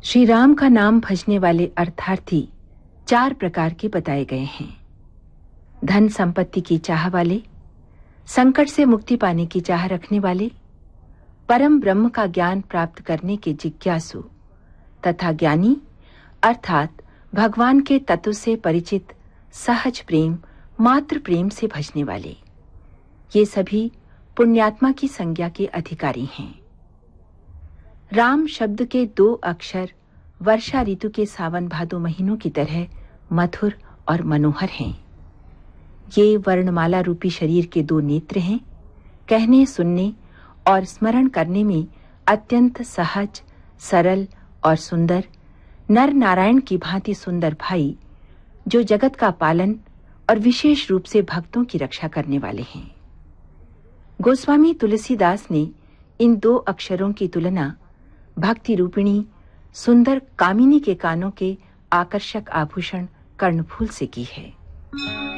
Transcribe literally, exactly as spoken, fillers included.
श्री राम का नाम भजने वाले अर्थार्थी चार प्रकार के बताए गए हैं। धन संपत्ति की चाह वाले, संकट से मुक्ति पाने की चाह रखने वाले, परम ब्रह्म का ज्ञान प्राप्त करने के जिज्ञासु तथा ज्ञानी अर्थात भगवान के तत्व से परिचित सहज प्रेम, मात्र प्रेम से भजने वाले। ये सभी पुण्यात्मा की संज्ञा के अधिकारी हैं। राम शब्द के दो अक्षर वर्षा ऋतु के सावन भादो महीनों की तरह मधुर और मनोहर हैं। ये वर्णमाला रूपी शरीर के दो नेत्र हैं। कहने, सुनने और स्मरण करने में अत्यंत सहज, सरल और सुंदर, नर नारायण की भांति सुंदर भाई, जो जगत का पालन और विशेष रूप से भक्तों की रक्षा करने वाले हैं। गोस्वामी तुलसीदास ने इन दो अक्षरों की तुलना भक्ति रूपिणी सुंदर कामिनी के कानों के आकर्षक आभूषण कर्णफूल से की है।